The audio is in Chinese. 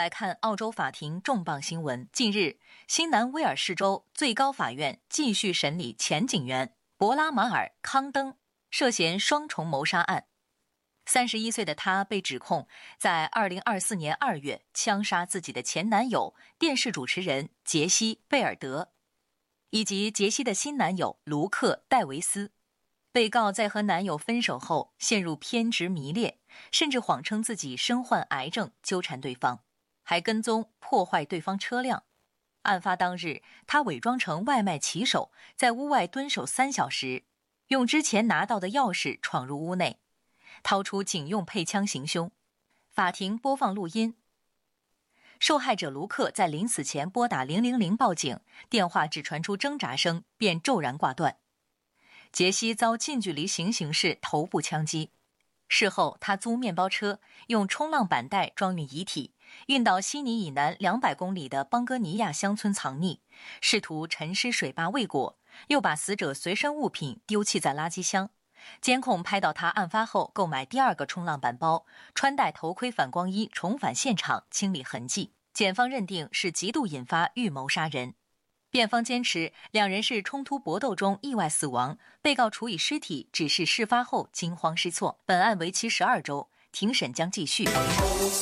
来看澳洲法庭重磅新闻。近日，新南威尔士州最高法院继续审理前警员博拉马尔·康登涉嫌双重谋杀案。31岁的他被指控在2024年2月枪杀自己的前男友电视主持人杰西·贝尔德，以及杰西的新男友卢克·戴维斯。被告在和男友分手后陷入偏执迷恋，甚至谎称自己身患癌症纠缠对方，还跟踪破坏对方车辆。案发当日，他伪装成外卖骑手，在屋外蹲守3小时，用之前拿到的钥匙闯入屋内，掏出警用配枪行凶。法庭播放录音，受害者卢克在临死前拨打000报警，电话只传出挣扎声便骤然挂断。杰西遭近距离行刑式头部枪击，事后他租面包车，用冲浪板袋装运遗体，运到悉尼以南200公里的邦哥尼亚乡村藏匿，试图沉尸水坝未果，又把死者随身物品丢弃在垃圾箱。监控拍到他案发后购买第2个冲浪板包，穿戴头盔反光衣重返现场清理痕迹。检方认定是极度引发预谋杀人。辩方坚持两人是冲突搏斗中意外死亡，被告处以尸体只是事发后惊慌失措。本案为期12周，庭审将继续。